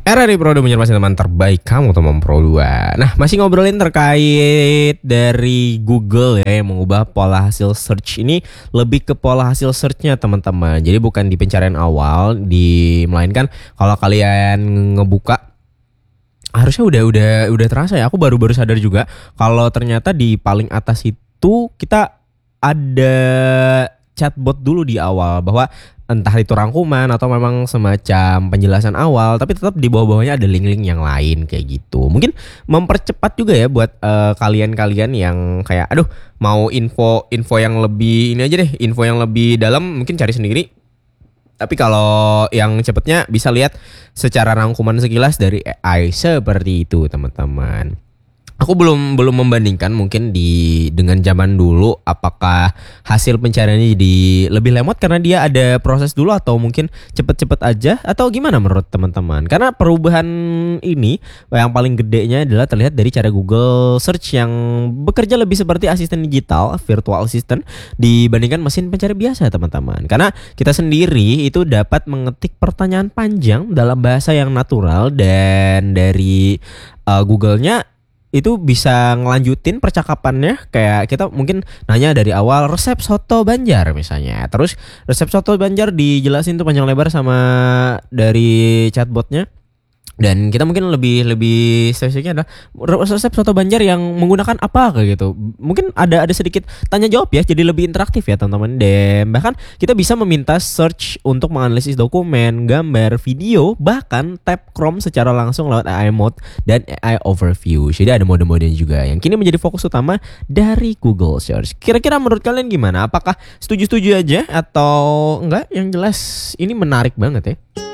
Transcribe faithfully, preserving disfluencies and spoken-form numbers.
R R I Pro dua menyerpasi teman terbaik kamu teman Pro dua. Nah, masih ngobrolin terkait dari Google ya yang mengubah pola hasil search ini lebih ke pola hasil searchnya teman-teman. Jadi bukan di pencarian awal, di melainkan kalau kalian ngebuka harusnya udah udah udah terasa ya. Aku baru-baru sadar juga kalau ternyata di paling atas itu kita ada chatbot dulu di awal bahwa entah itu rangkuman atau memang semacam penjelasan awal, tapi tetap di bawah-bawahnya ada link-link yang lain kayak gitu. Mungkin mempercepat juga ya buat uh, kalian-kalian yang kayak aduh mau info info yang lebih ini aja deh, info yang lebih dalam mungkin cari sendiri. Tapi kalau yang cepetnya bisa lihat secara rangkuman sekilas dari A I seperti itu teman-teman. Aku belum belum membandingkan mungkin di dengan zaman dulu apakah hasil pencariannya jadi lebih lemot karena dia ada proses dulu atau mungkin cepet-cepet aja atau gimana menurut teman-teman? Karena perubahan ini yang paling gedenya adalah terlihat dari cara Google Search yang bekerja lebih seperti asisten digital, virtual assistant dibandingkan mesin pencari biasa teman-teman. Karena kita sendiri itu dapat mengetik pertanyaan panjang dalam bahasa yang natural dan dari uh, Google-nya itu bisa ngelanjutin percakapannya. Kayak kita mungkin nanya dari awal resep soto Banjar misalnya, terus resep soto Banjar dijelasin tuh panjang lebar sama dari chatbotnya. Dan kita mungkin lebih lebih spesifiknya adalah resep soto Banjar yang menggunakan apa kayak gitu. Mungkin ada ada sedikit tanya jawab ya, jadi lebih interaktif ya teman-teman. Dan bahkan kita bisa meminta search untuk menganalisis dokumen, gambar, video, bahkan tab Chrome secara langsung lewat A I mode dan A I overview. Jadi ada mode-modenya juga yang kini menjadi fokus utama dari Google Search. Kira-kira menurut kalian gimana? Apakah setuju-setuju aja atau enggak? Yang jelas ini menarik banget ya.